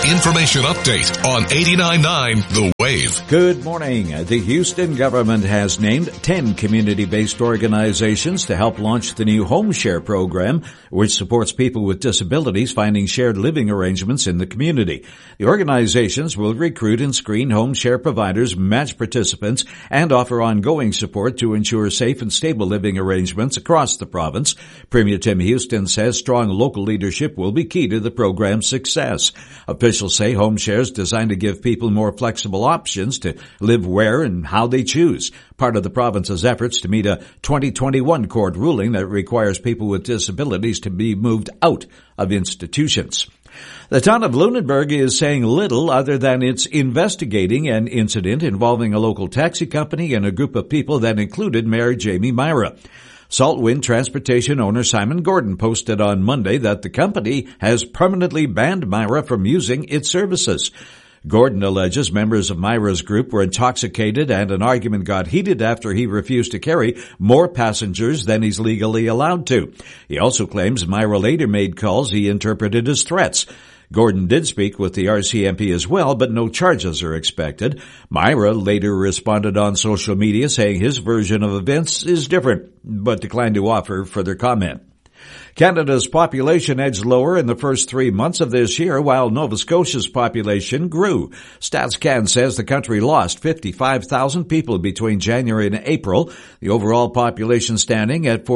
information update on 89.9 The Wave. Good morning. The Houston government has named 10 community-based organizations to help launch the new Home Share program, which supports people with disabilities finding shared living arrangements in the community. The organizations will recruit and screen home share providers, match participants, and offer ongoing support to ensure safe and stable living arrangements across the province. Premier Tim Houston says strong local leadership will be key to the program's success. Officials say Home Share is designed to give people more flexible options to live where and how they choose, part of the province's efforts to meet a 2021 court ruling that requires people with disabilities to be moved out of institutions. The town of Lunenburg is saying little other than it's investigating an incident involving a local taxi company and a group of people that included Mayor Jamie Myra. Saltwind Transportation owner Simon Gordon posted on Monday that the company has permanently banned Myra from using its services. Gordon alleges members of Myra's group were intoxicated and an argument got heated after he refused to carry more passengers than he's legally allowed to. He also claims Myra later made calls he interpreted as threats. Gordon did speak with the RCMP as well, but no charges are expected. Myra later responded on social media saying his version of events is different, but declined to offer further comment. Canada's population edged lower in the first 3 months of this year, while Nova Scotia's population grew. StatsCan says the country lost 55,000 people between January and April, the overall population standing at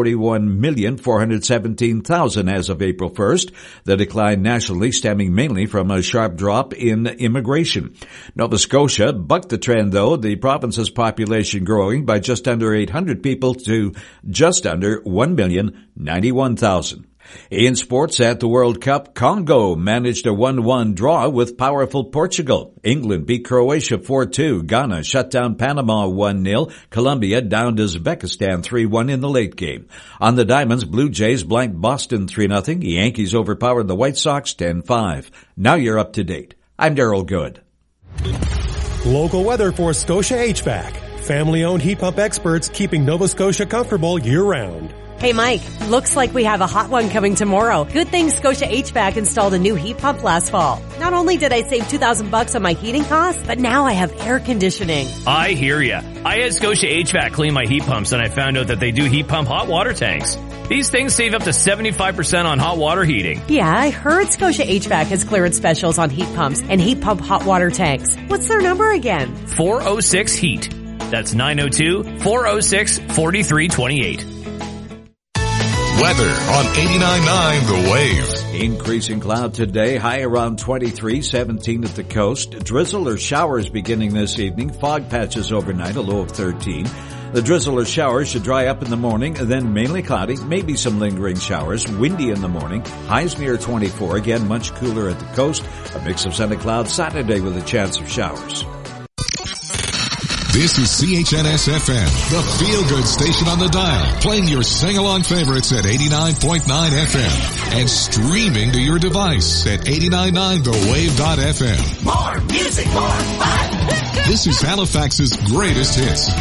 41,417,000 as of April 1st, the decline nationally stemming mainly from a sharp drop in immigration. Nova Scotia bucked the trend, though, the province's population growing by just under 800 people to just under 1,091,000. In sports at the World Cup, Congo managed a 1-1 draw with powerful Portugal. England beat Croatia 4-2. Ghana shut down Panama 1-0. Colombia downed Uzbekistan 3-1 in the late game. On the Diamonds, Blue Jays blanked Boston 3-0. The Yankees overpowered the White Sox 10-5. Now you're up to date. I'm Daryl Good. Local weather for Scotia HVAC. Family-owned heat pump experts keeping Nova Scotia comfortable year-round. Hey Mike, looks like we have a hot one coming tomorrow. Good thing Scotia HVAC installed a new heat pump last fall. Not only did I save $2,000 on my heating costs, but now I have air conditioning. I hear ya. I had Scotia HVAC clean my heat pumps and I found out that they do heat pump hot water tanks. These things save up to 75% on hot water heating. Yeah, I heard Scotia HVAC has clearance specials on heat pumps and heat pump hot water tanks. What's their number again? 406-HEAT. That's 902-406-4328. Weather on 89.9 The Wave. Increasing cloud today, high around 23, 17 at the coast. Drizzle or showers beginning this evening. Fog patches overnight, a low of 13. The drizzle or showers should dry up in the morning, then mainly cloudy, maybe some lingering showers. Windy in the morning, highs near 24. Again, much cooler at the coast. A mix of sun and clouds Saturday with a chance of showers. This is CHNS-FM, the feel-good station on the dial, playing your sing-along favorites at 89.9 FM and streaming to your device at 89.9thewave.fm. More music, more fun! This is Halifax's greatest hits.